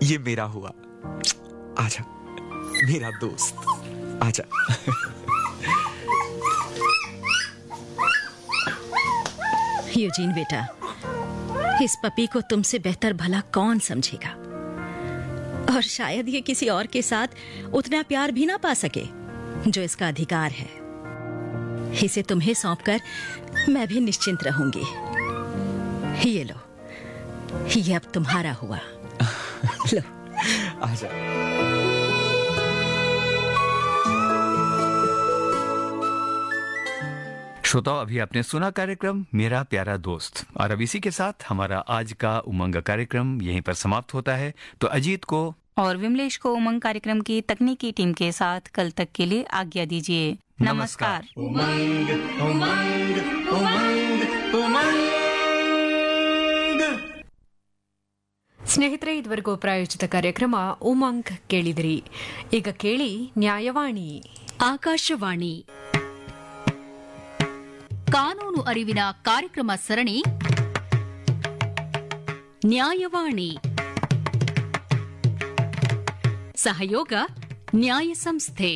ये मेरा हुआ। आजा मेरा दोस्त, आजा। यूजीन बेटा, इस पपी को तुमसे बेहतर भला कौन समझेगा, और शायद ये किसी और के साथ उतना प्यार भी ना पा सके जो इसका अधिकार है। इसे तुम्हें सौंपकर मैं भी निश्चिंत रहूंगी। ये लो, ये अब तुम्हारा हुआ। लो आजा। श्रोताओ, अभी आपने सुना कार्यक्रम मेरा प्यारा दोस्त, और अब इसी के साथ हमारा आज का उमंग कार्यक्रम यहीं पर समाप्त होता है। तो अजीत को और विमलेश को उमंग कार्यक्रम की तकनीकी टीम के साथ कल तक के लिए आज्ञा दीजिए। नमस्कार। उमंग उमंग उमंग उमंग। ಸ್ನೇಹಿತರೆ, ಇದುವರೆಗೂ ಪ್ರಾಯೋಜಿತ ಕಾರ್ಯಕ್ರಮ ಉಮಂಗ್ ಕೇಳಿದಿರಿ. ಈಗ ಕೇಳಿ ನ್ಯಾಯವಾಣಿ. ಆಕಾಶವಾಣಿ ಕಾನೂನು ಅರಿವಿನ ಕಾರ್ಯಕ್ರಮ ಸರಣಿ ನ್ಯಾಯವಾಣಿ. ಸಹಯೋಗ ನ್ಯಾಯ ಸಂಸ್ಥೆ.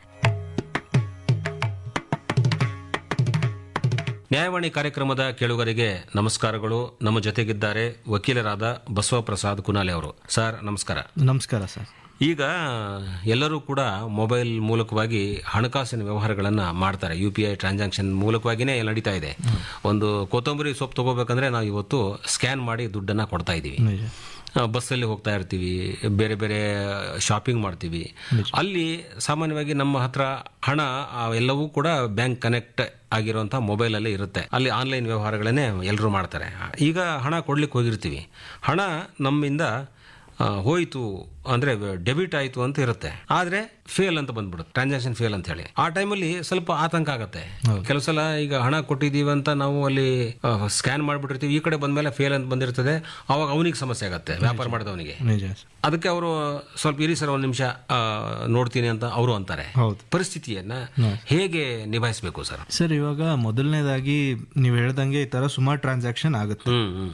ನ್ಯಾಯವಾಣಿ ಕಾರ್ಯಕ್ರಮದ ಕೇಳುಗರಿಗೆ ನಮಸ್ಕಾರಗಳು. ನಮ್ಮ ಜೊತೆಗಿದ್ದಾರೆ ವಕೀಲರಾದ ಬಸವಪ್ರಸಾದ್ ಕುನಾಲೆ ಅವರು. ಸರ್ ನಮಸ್ಕಾರ. ನಮಸ್ಕಾರ ಸರ್. ಈಗ ಎಲ್ಲರೂ ಕೂಡ ಮೊಬೈಲ್ ಮೂಲಕವಾಗಿ ಹಣಕಾಸಿನ ವ್ಯವಹಾರಗಳನ್ನು ಮಾಡ್ತಾರೆ. UPI ಟ್ರಾನ್ಸಾಕ್ಷನ್ ಮೂಲಕವಾಗಿಯೇ ನಡೀತಾ ಇದೆ. ಒಂದು ಕೊತ್ತಂಬರಿ ಸೊಪ್ಪು ತಗೋಬೇಕಂದ್ರೆ ನಾವು ಇವತ್ತು ಸ್ಕ್ಯಾನ್ ಮಾಡಿ ದುಡ್ಡನ್ನು ಕೊಡ್ತಾ ಇದ್ದೀವಿ. ಬಸ್ಸಲ್ಲಿ ಹೋಗ್ತಾ ಇರ್ತೀವಿ, ಬೇರೆ ಬೇರೆ ಶಾಪಿಂಗ್ ಮಾಡ್ತೀವಿ. ಅಲ್ಲಿ ಸಾಮಾನ್ಯವಾಗಿ ನಮ್ಮ ಹತ್ರ ಹಣ ಎಲ್ಲವೂ ಕೂಡ ಬ್ಯಾಂಕ್ ಕನೆಕ್ಟ್ ಆಗಿರುವಂತಹ ಮೊಬೈಲಲ್ಲೇ ಇರುತ್ತೆ. ಅಲ್ಲಿ ಆನ್ಲೈನ್ ವ್ಯವಹಾರಗಳನ್ನೇ ಎಲ್ಲರೂ ಮಾಡ್ತಾರೆ. ಈಗ ಹಣ ಕೊಡ್ಲಿಕ್ಕೆ ಹೋಗಿರ್ತೀವಿ, ಹಣ ನಮ್ಮಿಂದ ಹೋಯಿತು ಅಂದ್ರೆ ಡೆಬಿಟ್ ಆಯಿತು ಅಂತ ಇರುತ್ತೆ, ಆದ್ರೆ ಫೇಲ್ ಅಂತ ಬಂದ್ಬಿಡುತ್ತೆ, ಟ್ರಾನ್ಸಾಕ್ಷನ್ ಫೇಲ್ ಅಂತ ಹೇಳಿ. ಆ ಟೈಮಲ್ಲಿ ಸ್ವಲ್ಪ ಆತಂಕ ಆಗುತ್ತೆ. ಕೆಲವು ಸಲ ಈಗ ಹಣ ಕೊಟ್ಟಿದ್ದೀವಿ ಅಂತ ನಾವು ಅಲ್ಲಿ ಸ್ಕ್ಯಾನ್ ಮಾಡಿಬಿಟ್ಟಿರ್ತೀವಿ, ಈ ಕಡೆ ಬಂದ್ಮೇಲೆ ಫೇಲ್ ಅಂತ ಬಂದಿರ್ತದೆ. ಅವಾಗ ಅವನಿಗೆ ಸಮಸ್ಯೆ ಆಗುತ್ತೆ, ವ್ಯಾಪಾರ ಮಾಡಿದವನಿಗೆ. ಅದಕ್ಕೆ ಅವರು ಸ್ವಲ್ಪ ಇರಿ ಸರ್ ಒಂದು ನಿಮಿಷ ನೋಡ್ತೀನಿ ಅಂತ ಅವರು ಅಂತಾರೆ. ಪರಿಸ್ಥಿತಿಯನ್ನ ಹೇಗೆ ನಿಭಾಯಿಸಬೇಕು ಸರ್? ಸರ್, ಇವಾಗ ಮೊದಲನೇದಾಗಿ ನೀವು ಹೇಳ್ದಂಗೆ ಈ ತರ ಸುಮಾರು ಟ್ರಾನ್ಸಾಕ್ಷನ್ ಆಗುತ್ತೆ.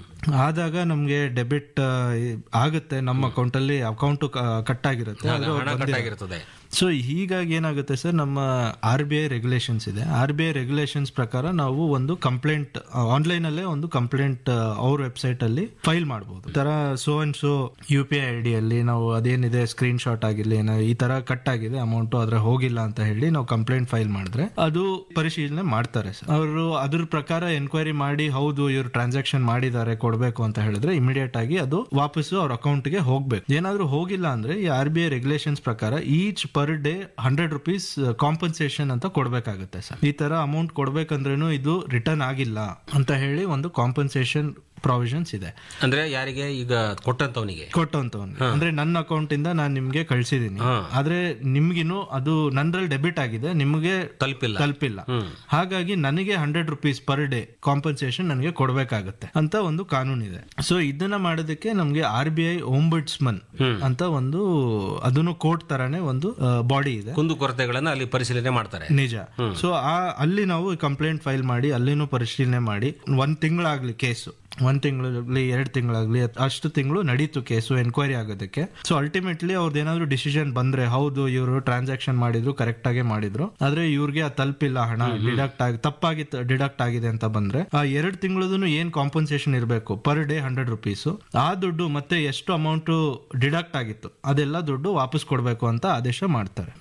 ಆದಾಗ ನಮ್ಗೆ ಡೆಬಿಟ್ ಆಗುತ್ತೆ, ನಮ್ಮ ಅಕೌಂಟಲ್ಲಿ ಅಕೌಂಟ್ ಕಟ್ ಆಗಿರುತ್ತೆ. ಸೊ ಹೀಗಾಗಿ ಏನಾಗುತ್ತೆ ಸರ್, ನಮ್ಮ RBI ರೆಗ್ಯುಲೇಷನ್ಸ್ ಇದೆ. RBI ರೆಗ್ಯುಲೇಷನ್ಸ್ ಪ್ರಕಾರ ನಾವು ಒಂದು ಕಂಪ್ಲೇಂಟ್ ಆನ್ಲೈನ್ ಅಲ್ಲೇ ಒಂದು ಕಂಪ್ಲೇಂಟ್ ಅವ್ರ ವೆಬ್ಸೈಟ್ ಅಲ್ಲಿ ಫೈಲ್ ಮಾಡಬಹುದು. ಈ ತರ so and so UPI ID ಅಲ್ಲಿ ನಾವು ಅದೇನಿದೆ ಸ್ಕ್ರೀನ್ ಶಾಟ್ ಆಗಿರ್ಲಿ, ಈ ತರ ಕಟ್ ಆಗಿದೆ ಅಮೌಂಟ್, ಆದ್ರೆ ಹೋಗಿಲ್ಲ ಅಂತ ಹೇಳಿ ನಾವು ಕಂಪ್ಲೇಂಟ್ ಫೈಲ್ ಮಾಡಿದ್ರೆ ಅದು ಪರಿಶೀಲನೆ ಮಾಡ್ತಾರೆ ಸರ್. ಅವರು ಅದ್ರ ಪ್ರಕಾರ ಎನ್ಕ್ವೈರಿ ಮಾಡಿ ಹೌದು ಇವ್ರು ಟ್ರಾನ್ಸಾಕ್ಷನ್ ಮಾಡಿದ್ದಾರೆ ಕೊಡ್ಬೇಕು ಅಂತ ಹೇಳಿದ್ರೆ ಇಮಿಡಿಯೇಟ್ ಆಗಿ ಅದು ವಾಪಸ್ಸು ಅವ್ರ ಅಕೌಂಟ್ಗೆ ಹೋಗ್ಬೇಕು. ಏನಾದ್ರೂ ಹೋಗಿಲ್ಲ ಅಂದ್ರೆ ಈ RBI ರೆಗ್ಯುಲೇಷನ್ಸ್ ಪ್ರಕಾರ each per day 100 rupees compensation ಅಂತ ಕೊಡ್ಬೇಕಾಗುತ್ತೆ ಸರ್. ಈ ತರ ಅಮೌಂಟ್ ಕೊಡ್ಬೇಕಂದ್ರೇನು ಇದು ರಿಟರ್ನ್ ಆಗಿಲ್ಲ ಅಂತ ಹೇಳಿ ಒಂದು ಕಾಂಪನ್ಸೇಷನ್ ಪ್ರಾವಿಷನ್ಸ್ ಇದೆ. ಅಂದ್ರೆ ಯಾರಿಗೆ? ಈಗ ಕೊಟ್ಟಂತವನಿಗೆ ಅಂದ್ರೆ ನನ್ನ ಅಕೌಂಟ್ ಇಂದ ನಾನು ನಿಮ್ಗೆ ಕಳ್ಸಿದೀನಿ, ಆದ್ರೆ ನಿಮ್ಗಿನ್ನು ಅದು ನನ್ರಲ್ಲಿ ಡೆಬಿಟ್ ಆಗಿದೆ, ನಿಮ್ಗೆ ತಲುಪಿಲ್ಲ. ಹಾಗಾಗಿ ನನಗೆ 100 ರೂಪೀಸ್ ಪರ್ ಡೇ ಕಾಂಪನ್ಸೇಷನ್ ನನಗೆ ಕೊಡ್ಬೇಕಾಗತ್ತೆ ಅಂತ ಒಂದು ಕಾನೂನು ಇದೆ. ಸೊ ಇದನ್ನ ಮಾಡೋದಕ್ಕೆ ನಮ್ಗೆ RBI ಓಂಬುಡ್ಸ್ಮನ್ ಅಂತ ಒಂದು ಅದನ್ನು ಕೋರ್ಟ್ ತರಾನೇ ಒಂದು ಬಾಡಿ ಇದೆ. ಕುಂದುಕೊರತೆಗಳನ್ನ ಅಲ್ಲಿ ಪರಿಶೀಲನೆ ಮಾಡ್ತಾರೆ. ನಿಜ. ಸೊ ಅಲ್ಲಿ ನಾವು ಕಂಪ್ಲೇಂಟ್ ಫೈಲ್ ಮಾಡಿ ಅಲ್ಲಿನೂ ಪರಿಶೀಲನೆ ಮಾಡಿ 1 ತಿಂಗಳಾಗ್ಲಿ ಕೇಸು, 1 ತಿಂಗಳಾಗ್ಲಿ 2 ತಿಂಗಳಾಗ್ಲಿ ಅಷ್ಟು ತಿಂಗಳು ನಡೀತು ಕೇಸು ಎನ್ಕ್ವೈರಿ ಆಗೋದಕ್ಕೆ. ಸೊ ಅಲ್ಟಿಮೇಟ್ಲಿ ಅವ್ರದ್ದು ಏನಾದ್ರು ಡಿಸಿಷನ್ ಬಂದ್ರೆ ಹೌದು ಇವರು ಟ್ರಾನ್ಸಾಕ್ಷನ್ ಮಾಡಿದ್ರು, ಕರೆಕ್ಟ್ ಆಗಿ ಮಾಡಿದ್ರು, ಆದ್ರೆ ಇವ್ರಿಗೆ ತಲುಪಿಲ್ಲ, ಹಣ ತಪ್ಪಾಗಿ ಡಿಡಕ್ಟ್ ಆಗಿದೆ ಅಂತ ಬಂದ್ರೆ ಆ 2 ತಿಂಗಳದೂ ಏನ್ ಕಾಂಪನ್ಸೇಷನ್ ಇರಬೇಕು ಪರ್ ಡೇ 100 ರೂಪೀಸ್, ಆ ದುಡ್ಡು ಮತ್ತೆ ಎಷ್ಟು ಅಮೌಂಟ್ ಡಿಡಕ್ಟ್ ಆಗಿತ್ತು ಅದೆಲ್ಲ ದುಡ್ಡು ವಾಪಸ್ ಕೊಡ್ಬೇಕು ಅಂತ ಆದೇಶ ಮಾಡ್ತಾರೆ.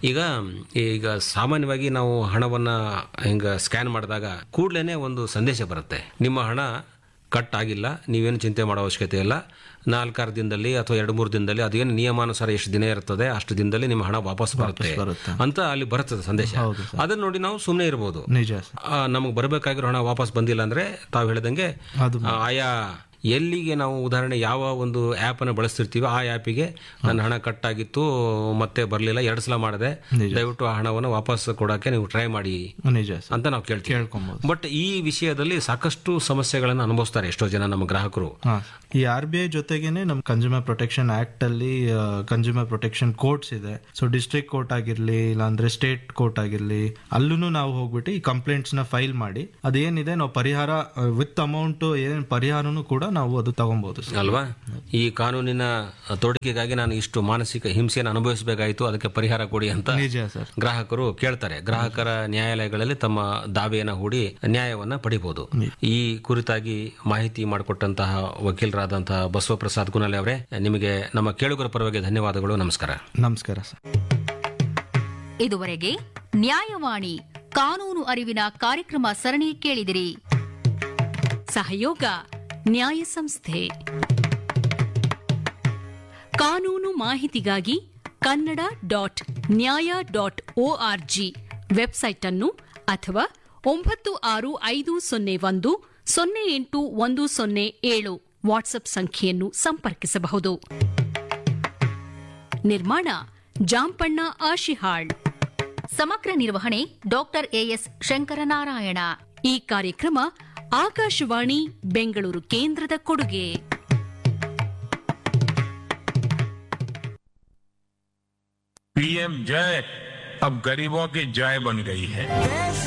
ಈಗ ಸಾಮಾನ್ಯವಾಗಿ ನಾವು ಹಣವನ್ನ ಹಿಂಗ ಸ್ಕ್ಯಾನ್ ಮಾಡಿದಾಗ ಕೂಡ್ಲೇನೆ ಒಂದು ಸಂದೇಶ ಬರುತ್ತೆ, ನಿಮ್ಮ ಹಣ ಕಟ್ ಆಗಿಲ್ಲ, ನೀವೇನು ಚಿಂತೆ ಮಾಡೋ ಅವಶ್ಯಕತೆ ಇಲ್ಲ, 4-6 ದಿನದಲ್ಲಿ ಅಥವಾ 2-3 ದಿನದಲ್ಲಿ, ಅದೇನು ನಿಯಮಾನುಸಾರ ಎಷ್ಟು ದಿನ ಇರ್ತದೆ ಅಷ್ಟು ದಿನದಲ್ಲಿ ನಿಮ್ಮ ಹಣ ವಾಪಸ್ ಬರುತ್ತೆ ಅಂತ ಅಲ್ಲಿ ಬರುತ್ತದೆ ಸಂದೇಶ. ಅದನ್ನ ನೋಡಿ ನಾವು ಸುಮ್ಮನೆ ಇರಬಹುದು. ನಮಗೆ ಬರಬೇಕಾಗಿರೋ ಹಣ ವಾಪಸ್ ಬಂದಿಲ್ಲ ಅಂದ್ರೆ ತಾವು ಹೇಳಿದಂಗೆ ಆಯಾ ಎಲ್ಲಿಗೆ ನಾವು ಉದಾಹರಣೆ ಯಾವ ಒಂದು ಆ್ಯಪ್ ಅನ್ನು ಬಳಸ್ತಿರ್ತೀವಿ ಆ ಆ್ಯಪಿಗೆ ನನ್ನ ಹಣ ಕಟ್ ಆಗಿತ್ತು ಮತ್ತೆ ಬರಲಿಲ್ಲ, 2 ಸಲ ಮಾಡಿದೆ, ದಯವಿಟ್ಟು ಆ ಹಣವನ್ನು ವಾಪಸ್ ಕೊಡೋಕೆ ನೀವು ಟ್ರೈ ಮಾಡಿ ಅಂತ ನಾವು ಕೇಳ್ತೀವಿ. ಬಟ್ ಈ ವಿಷಯದಲ್ಲಿ ಸಾಕಷ್ಟು ಸಮಸ್ಯೆಗಳನ್ನು ಅನುಭವಿಸ್ತಾರೆ ಎಷ್ಟೋ ಜನ ನಮ್ಮ ಗ್ರಾಹಕರು. ಈ RBI ಜೊತೆಗೇನೆ ನಮ್ ಕನ್ಸ್ಯೂಮರ್ ಪ್ರೊಟೆಕ್ಷನ್ ಆಕ್ಟ್ ಅಲ್ಲಿ ಕನ್ಸ್ಯೂಮರ್ ಪ್ರೊಟೆಕ್ಷನ್ ಕೋರ್ಟ್ಸ್ ಇದೆ. ಸೊ ಡಿಸ್ಟ್ರಿಕ್ಟ್ ಕೋರ್ಟ್ ಆಗಿರ್ಲಿ ಇಲ್ಲಾಂದ್ರೆ ಸ್ಟೇಟ್ ಕೋರ್ಟ್ ಆಗಿರ್ಲಿ ಅಲ್ಲೂ ನಾವು ಹೋಗ್ಬಿಟ್ಟು ಈ ಕಂಪ್ಲೇಂಟ್ಸ್ ನ ಫೈಲ್ ಮಾಡಿ ಅದೇನಿದೆ ನಾವು ಪರಿಹಾರ ವಿತ್ ಅಮೌಂಟ್ ಏನ್ ಪರಿಹಾರನು ಕೂಡ ನಾವು ಅದು ತಗೊಬಹುದು ಅಲ್ವಾ. ಈ ಕಾನೂನಿನ ತೋಡಿಕೆಗಾಗಿ ನಾನು ಇಷ್ಟು ಮಾನಸಿಕ ಹಿಂಸೆಯನ್ನು ಅನುಭವಿಸಬೇಕಾಯಿತು, ಅದಕ್ಕೆ ಪರಿಹಾರ ಕೊಡಿ ಅಂತ ನಿಜ ಸರ್ ಗ್ರಾಹಕರು ಕೇಳ್ತಾರೆ. ಗ್ರಾಹಕರ ನ್ಯಾಯಾಲಯಗಳಲ್ಲಿ ತಮ್ಮ ದಾವೆಯನ್ನು ಹೂಡಿ ನ್ಯಾಯವನ್ನ ಪಡಿಬಹುದು. ಈ ಕುರಿತಾಗಿ ಮಾಹಿತಿ ಮಾಡಿಕೊಟ್ಟಂತಹ ವಕೀಲರಾದಂತಹ ಬಸವಪ್ರಸಾದ್ ಗುನಲೆ ಅವರೇ, ನಿಮಗೆ ನಮ್ಮ ಕೇಳುಗರ ಪರವಾಗಿ ಧನ್ಯವಾದಗಳು. ನಮಸ್ಕಾರ. ನಮಸ್ಕಾರ ಸರ್. ಇದುವರೆಗೆ ನ್ಯಾಯವಾಣಿ ಕಾನೂನು ಅರಿವಿನ ಕಾರ್ಯಕ್ರಮ ಸರಣಿ ಕೇಳಿದಿರಿ. ಸಹಯೋಗ ನ್ಯಾಯ ಸಂಸ್ಥೆ. ಕಾನೂನು ಮಾಹಿತಿಗಾಗಿ kannada.nya.org ವೆಬ್ಸೈಟ್ ಅನ್ನು ಅಥವಾ 9551081007 ವಾಟ್ಸ್ಆಪ್ ಸಂಖ್ಯೆಯನ್ನು ಸಂಪರ್ಕಿಸಬಹುದು. ನಿರ್ಮಾಣ ಜಾಂಪಣ್ಣ ಆಶಿಹಾಳ್. ಸಮಗ್ರ ನಿರ್ವಹಣೆ ಡಾಕ್ಟರ್ ಎಎಸ್ ಶಂಕರನಾರಾಯಣ. ಈ ಕಾರ್ಯಕ್ರಮ ಆಕಾಶವಾಣಿ ಬೆಂಗಳೂರು ಕೇಂದ್ರದ ಕೊಡುಗೆ. पीएम जय अब गरीबों की जय बन गई है.